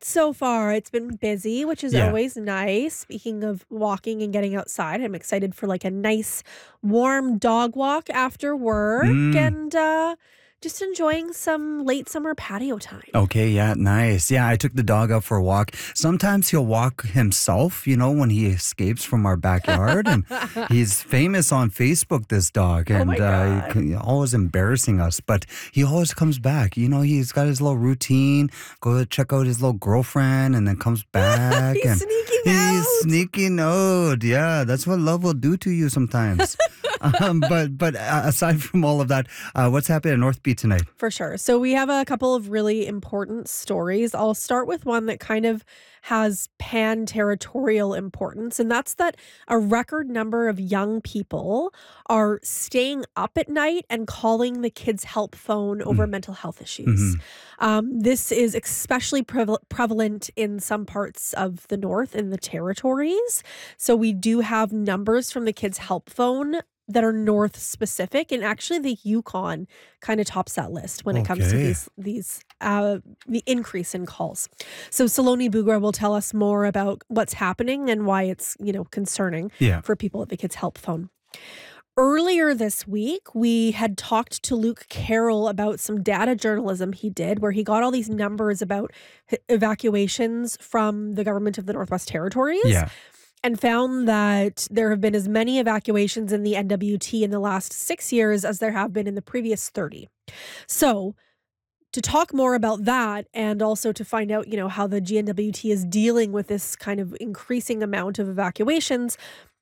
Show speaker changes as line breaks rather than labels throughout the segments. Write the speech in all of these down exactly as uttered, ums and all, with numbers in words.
so far. It's been busy, which is
Yeah.
always nice. Speaking of walking and getting outside, I'm excited for like a nice warm dog walk after work
Mm.
and uh, just enjoying some late summer patio time.
Okay, yeah, nice. Yeah, I took the dog out for a walk. Sometimes he'll walk himself, you know, when he escapes from our backyard. And he's famous on Facebook, this dog,
Oh my
and uh,
God.
he- always embarrassing us. But he always comes back. You know, he's got his little routine, go check out his little girlfriend, and then comes back.
He's
and
sneaking
He's
out.
sneaking out. Yeah, that's what love will do to you sometimes. um, but but uh, aside from all of that, uh, what's happening at North Beat tonight?
For sure. So we have a couple of really important stories. I'll start with one that kind of has pan-territorial importance, and that's that a record number of young people are staying up at night and calling the kids' help phone over
Mm.
mental health issues.
Mhm.
Um, this is especially preval- prevalent in some parts of the North, in the territories. So we do have numbers from the kids' help phone that are North specific, and actually the Yukon kind of tops that list when it comes to
Okay.
these these uh, the increase in calls. So Saloni Bugra will tell us more about what's happening and why it's you know concerning
Yeah.
for people at the kids' help phone. Earlier this week, we had talked to Luke Carroll about some data journalism he did, where he got all these numbers about h- evacuations from the government of the Northwest Territories
Yeah.
and found that there have been as many evacuations in the N W T in the last six years as there have been in the previous thirty. So, to talk more about that and also to find out, you know, how the G N W T is dealing with this kind of increasing amount of evacuations,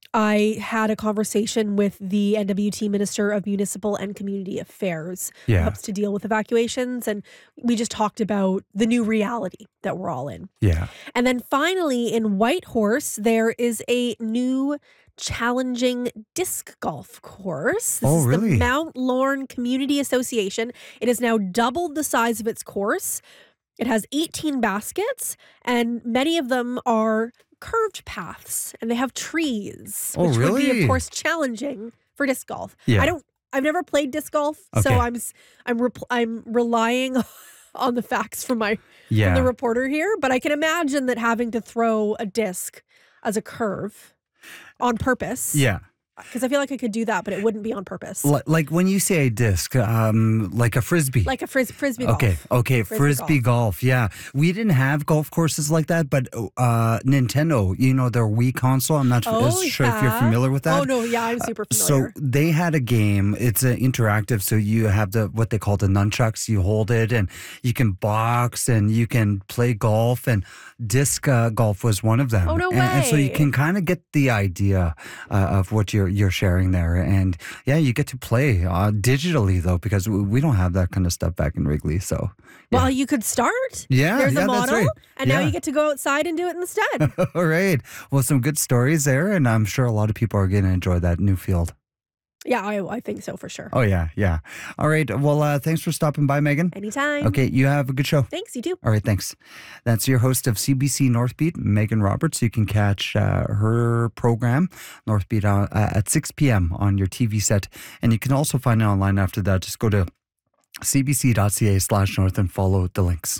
I had a conversation with the N W T Minister of Municipal and Community Affairs, who
Yeah.
helps to deal with evacuations, and we just talked about the new reality that we're all in.
Yeah.
And then finally, in Whitehorse, there is a new challenging disc golf course. This
Oh,
is the
really?
Mount Lorne Community Association. It has now doubled the size of its course. It has eighteen baskets, and many of them are curved paths, and they have trees,
Oh,
which would be, of
really?
course, challenging for disc golf.
Yeah.
I don't. I've never played disc golf, so
Okay.
I'm s- I'm repl- I'm relying on the facts from my from
Yeah.
the reporter here, but I can imagine that having to throw a disc as a curve on purpose,
Yeah.
because I feel like I could do that, but it wouldn't be on purpose.
Li- Like when you say a disc, um, like a frisbee.
Like a fris- frisbee golf.
Okay, okay,
Frisbee
frisbee golf. Yeah, we didn't have golf courses like that, but uh, Nintendo, you know, their Wii console. I'm not su-
Oh,
sure if you're
yeah.
familiar with that.
Oh, no, yeah, I'm super
So
familiar.
they had a game. It's uh, interactive. So you have the what they call the nunchucks. You hold it, and you can box, and you can play golf. And disc uh, golf was one of them.
Oh, no
and, and so you
way.
can kind of get the idea uh, of what you're you're sharing there. And yeah, you get to play uh, digitally though, because we we don't have that kind of stuff back in Wrigley. So yeah.
Well, you could start.
Yeah,
There's
yeah,
a
that's
model,
right.
and now
Yeah.
you get to go outside and do it instead.
All right. Well, some good stories there, and I'm sure a lot of people are going to enjoy that new field.
Yeah, I, I think so for sure.
Oh yeah, yeah. All right. Well, uh, thanks for stopping by, Megan.
Anytime.
Okay, you have a good show.
Thanks, you too.
All right, thanks. That's your host of C B C Northbeat, Megan Roberts. You can catch uh, her program, Northbeat, uh, at six p.m. on your T V set. And you can also find it online after that. Just go to cbc.ca slash north and follow the links.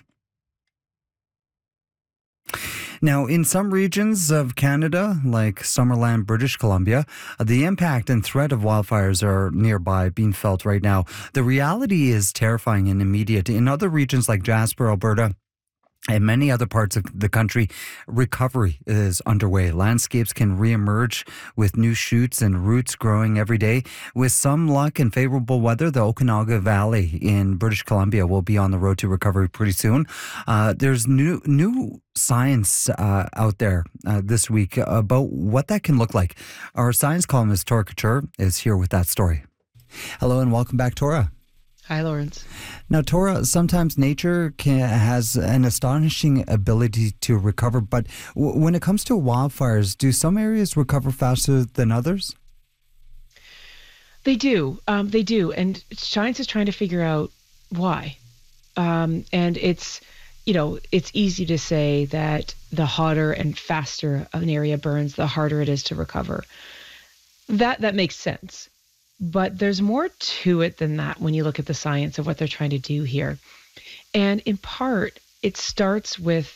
Now, in some regions of Canada, like Summerland, British Columbia, uh, the impact and threat of wildfires are nearby, being felt right now. The reality is terrifying and immediate. In other regions like Jasper, Alberta, and many other parts of the country, recovery is underway. Landscapes can reemerge with new shoots and roots growing every day. With some luck and favorable weather, the Okanagan Valley in British Columbia will be on the road to recovery pretty soon. Uh, there's new new science uh, out there uh, this week about what that can look like. Our science columnist, Tora Couture, is here with that story. Hello and welcome back, Tora.
Hi, Lawrence.
Now, Tora, sometimes nature can, has an astonishing ability to recover, but w- when it comes to wildfires, do some areas recover faster than others?
They do. Um, they do. And science is trying to figure out why. Um, and it's, you know, it's easy to say that the hotter and faster an area burns, the harder it is to recover. That that makes sense. But there's more to it than that when you look at the science of what they're trying to do here. And in part, it starts with